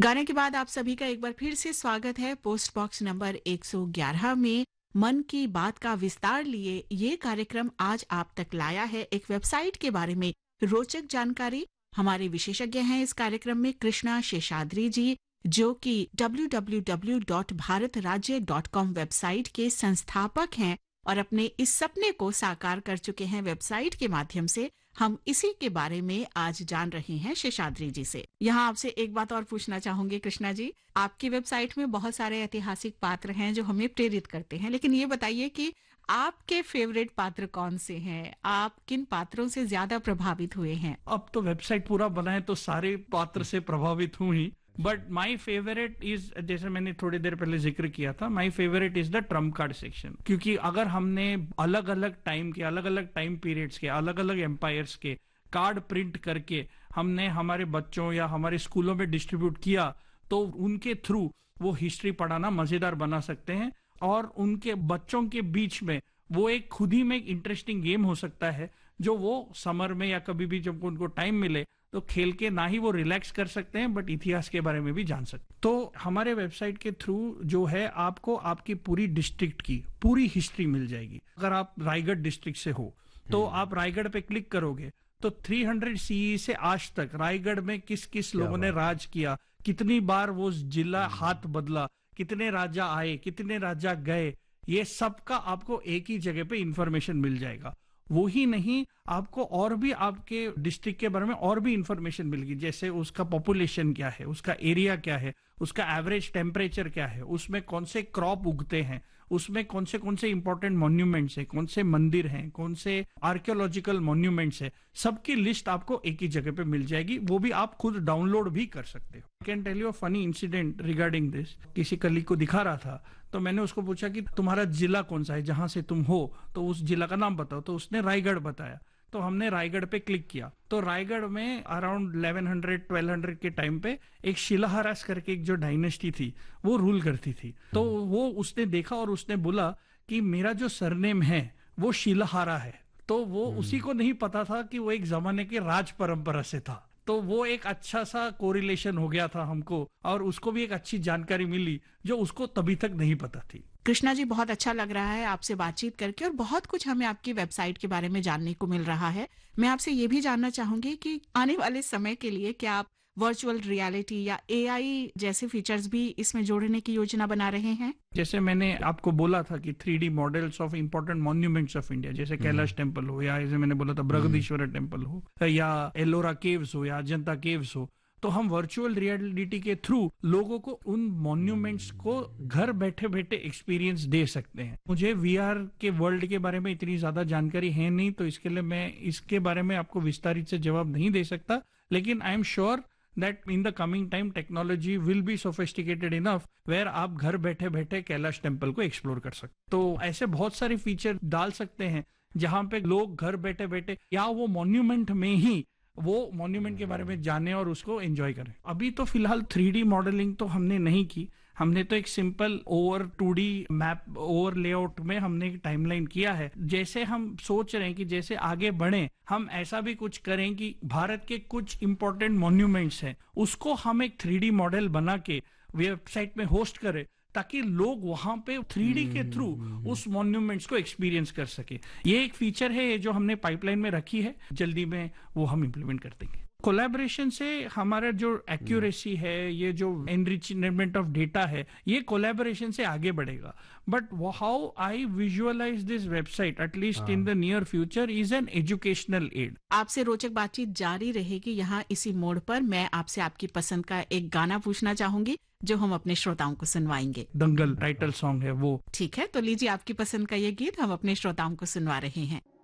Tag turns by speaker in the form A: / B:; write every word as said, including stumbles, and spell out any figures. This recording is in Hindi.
A: गाने के बाद आप सभी का एक बार फिर से स्वागत है पोस्ट बॉक्स नंबर एक सौ ग्यारह में। मन की बात का विस्तार लिए ये कार्यक्रम आज आप तक लाया है एक वेबसाइट के बारे में रोचक जानकारी। हमारे विशेषज्ञ हैं इस कार्यक्रम में कृष्णा शेषाद्री जी, जो कि W W W dot Bharat राज्य डॉट कॉम वेबसाइट के संस्थापक हैं और अपने इस सपने को साकार कर चुके हैं वेबसाइट के माध्यम से। हम इसी के बारे में आज जान रहे हैं शेषाद्री जी से। यहाँ आपसे एक बात और पूछना चाहूंगी कृष्णा जी, आपकी वेबसाइट में बहुत सारे ऐतिहासिक पात्र हैं जो हमें प्रेरित करते हैं, लेकिन ये बताइए कि आपके फेवरेट पात्र कौन से हैं? आप किन पात्रों से ज्यादा प्रभावित हुए हैं?
B: अब तो वेबसाइट पूरा बना है तो सारे पात्र से प्रभावित हूँ ही, बट माई फेवरेट इज, जैसे मैंने थोड़ी देर पहले जिक्र किया था, my favourite is the Trump card section. क्योंकि अगर हमने अलग अलग टाइम के अलग अलग टाइम पीरियड्स के अलग अलग एम्पायर्स के कार्ड प्रिंट करके हमने हमारे बच्चों या हमारे स्कूलों में डिस्ट्रीब्यूट किया तो उनके थ्रू वो हिस्ट्री पढ़ाना मजेदार बना सकते हैं और उनके बच्चों के बीच में वो एक खुद ही में एक इंटरेस्टिंग गेम हो सकता है जो वो समर में या कभी भी जब उनको टाइम मिले तो खेल के ना ही वो रिलैक्स कर सकते हैं बट इतिहास के बारे में भी जान सकते हैं। तो हमारे वेबसाइट के थ्रू जो है आपको आपकी पूरी डिस्ट्रिक्ट की पूरी हिस्ट्री मिल जाएगी। अगर आप रायगढ़ डिस्ट्रिक्ट से हो तो आप रायगढ़ पे क्लिक करोगे तो तीन सौ सीई से आज तक रायगढ़ में किस किस लोगों ने राज किया, कितनी बार वो जिला हाथ बदला, कितने राजा आए, कितने राजा गए, ये सब का आपको एक ही जगह पे इंफॉर्मेशन मिल जाएगा। वो ही नहीं, आपको और भी आपके डिस्ट्रिक्ट के बारे में और भी इंफॉर्मेशन मिलेगी, जैसे उसका पॉपुलेशन क्या है, उसका एरिया क्या है, उसका एवरेज टेम्परेचर क्या है, उसमें कौन से क्रॉप उगते हैं, उसमें कौन से कौन से इंपॉर्टेंट मॉन्यूमेंट्स हैं, कौन से मंदिर हैं, कौन से आर्कियोलॉजिकल मॉन्यूमेंट्स हैं, सबकी लिस्ट आपको एक ही जगह पे मिल जाएगी। वो भी आप खुद डाउनलोड भी कर सकते हो। Can tell you a funny incident regarding this. किसी कलीग को दिखा रहा था तो मैंने उसको पूछा कि तुम्हारा जिला कौन सा है जहां से तुम हो, तो उस जिला का नाम बताओ, तो उसने रायगढ़ बताया। तो हमने रायगढ़ पे क्लिक किया तो रायगढ़ में अराउंड ग्यारह सौ बारह सौ के टाइम पे एक शिलाहारास करके एक जो डायनेस्टी थी वो रूल करती थी। तो वो उसने देखा और उसने बोला कि मेरा जो सरनेम है वो शिलाहारा है। तो वो उसी को नहीं पता था कि वो एक जमाने के राज परंपरा से था। तो वो एक अच्छा सा कोरिलेशन हो गया था हमको और उसको भी एक अच्छी जानकारी मिली जो उसको तभी तक नहीं पता थी।
A: कृष्णा जी, बहुत अच्छा लग रहा है आपसे बातचीत करके और बहुत कुछ हमें आपकी वेबसाइट के बारे में जानने को मिल रहा है। मैं आपसे ये भी जानना चाहूंगी कि आने वाले समय के लिए क्या आप वर्चुअल रियलिटी या एआई जैसे फीचर्स भी इसमें जोड़ने की योजना बना रहे हैं?
B: जैसे मैंने आपको बोला था कि three D models of important monuments of India, जैसे कैलाश टेम्पल हो या जैसे मैंने बोला था बृहदीश्वर टेम्पल हो या एलोरा केव्स हो या अजंता केव्स हो, तो हम वर्चुअल रियलिटी के थ्रू लोगों को उन मॉन्यूमेंट्स को घर बैठे बैठे एक्सपीरियंस दे सकते हैं। मुझे वीआर के वर्ल्ड के बारे में इतनी ज्यादा जानकारी है नहीं, तो इसके लिए मैं इसके बारे में आपको विस्तारित से जवाब नहीं दे सकता, लेकिन I am sure that in the coming time technology will be sophisticated enough where आप घर बैठे बैठे कैलाश टेम्पल को एक्सप्लोर कर सकते। तो ऐसे बहुत सारे फीचर डाल सकते हैं जहां पे लोग घर बैठे बैठे या वो मॉन्यूमेंट में ही वो मॉन्यूमेंट के बारे में जाने और उसको एंजॉय करें। अभी तो फिलहाल थ्री डी मॉडलिंग तो हमने नहीं की, हमने तो एक simple over to D map over layout में हमने एक टाइमलाइन किया है। जैसे हम सोच रहे हैं कि जैसे आगे बढ़े हम ऐसा भी कुछ करें कि भारत के कुछ इंपॉर्टेंट मॉन्यूमेंट्स हैं उसको हम एक थ्री डी मॉडल बना के वेबसाइट में होस्ट करें ताकि लोग वहां पे थ्री डी के थ्रू उस मॉन्यूमेंट्स को एक्सपीरियंस कर सके। ये एक फीचर है जो हमने पाइपलाइन में रखी है, जल्दी में वो हम इम्प्लीमेंट कर देंगे। कोलैबोरेशन से हमारा जो एक्यूरेसी है, ये जो एनरिचमेंट ऑफ डेटा है, ये कोलैबोरेशन से आगे बढ़ेगा। But how I visualise this website at least in the near future is an educational add.
A: आपसे रोचक बातचीत जारी रहेगी। यहाँ इसी मोड़ पर मैं आपसे आपकी पसंद का एक गाना पूछना चाहूंगी जो हम अपने श्रोताओं को सुनवाएंगे।
B: दंगल टाइटल सॉन्ग है वो।
A: ठीक है, तो लीजिए आपकी पसंद का ये गीत हम अपने श्रोताओं को सुनवा रहे हैं।